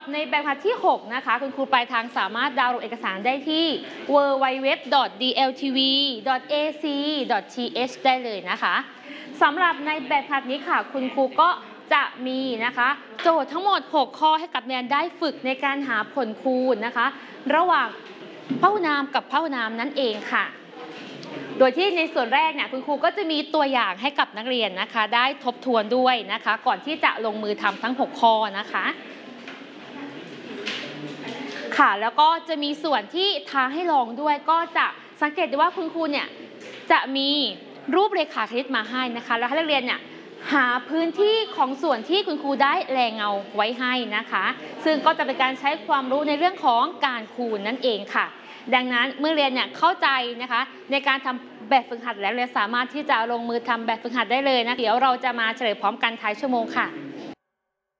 ในแบบฝึกหัดที่ 6 นะคะคุณครูปลายทางสามารถดาวน์โหลดเอกสารได้ที่ www.dltv.ac.th ได้เลยนะคะสำหรับในแบบฝึกหัดนี้ค่ะคุณครูก็จะมีนะคะโจทย์ทั้งหมด 6 ข้อให้กับนักเรียนได้ฝึกในการหาผลคูณนะคะระหว่างพหุนามกับพหุนามนั่นเองค่ะโดยที่ในส่วนแรกเนี่ยคุณครูก็จะมีตัวอย่างให้กับนักเรียนนะคะได้ทบทวนด้วยนะคะก่อนที่จะลงมือทำทั้ง 6 ข้อนะคะค่ะแล้วก็จะมีส่วนที่ท้าให้ลองด้วยก็จะสังเกตได้ว่าคุณครูเนี่ยจะมีรูปเรขาคณิตมาให้นะคะแล้วให้นักเรียนเนี่ยหาพื้นที่ของส่วนที่คุณครูได้แรงเงาไว้ให้นะคะซึ่งก็จะเป็นการใช้ความรู้ในเรื่องของการคูณนั่นเองค่ะดังนั้นเมื่อเรียนเนี่ยเข้าใจนะคะในการทำแบบฝึกหัดแล้วเรียนสามารถที่จะลงมือทำแบบฝึกหัดได้เลยนะเดี๋ยวเราจะมาเฉลยพร้อมกันท้ายชั่วโมงค่ะ